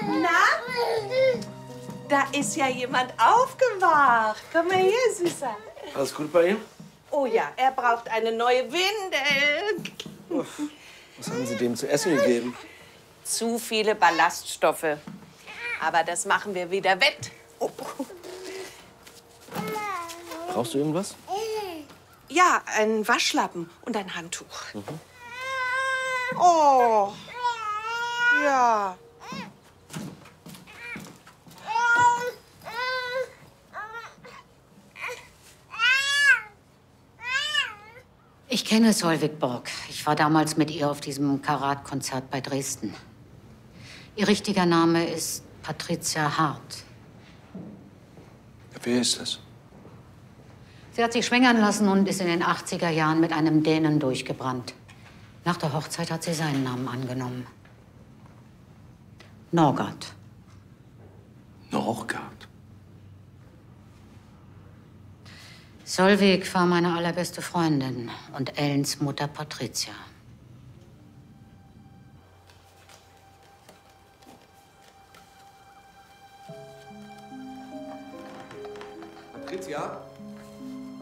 Na? Da ist ja jemand aufgewacht. Komm mal her, Süßer. Alles gut bei ihm? Oh ja, er braucht eine neue Windel. Uff. Was haben Sie dem zu essen gegeben? Zu viele Ballaststoffe. Aber das machen wir wieder wett. Oh. Brauchst du irgendwas? Ja, einen Waschlappen und ein Handtuch. Oh. Ja. Ich kenne Solveig Borg. Ich war damals mit ihr auf diesem Karat-Konzert bei Dresden. Ihr richtiger Name ist Patricia Hart. Wer ist das? Sie hat sich schwängern lassen und ist in den 80er Jahren mit einem Dänen durchgebrannt. Nach der Hochzeit hat sie seinen Namen angenommen. Norgard. Norgard? Solveig war meine allerbeste Freundin und Ellens Mutter Patricia. Patricia?